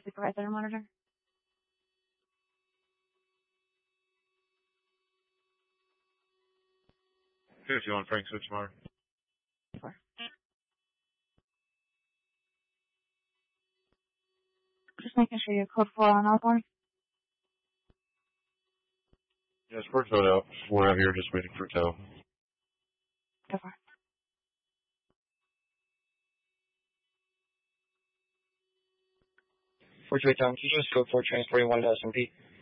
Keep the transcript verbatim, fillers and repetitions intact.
supervisor monitor. fifty-one Frank switch mark. Four. Just making sure you're code four on Osborne. Yes, we're towed out. We're out here just waiting for tow. Go for it. four two eight Tom, can you just code four transporting one to S M P?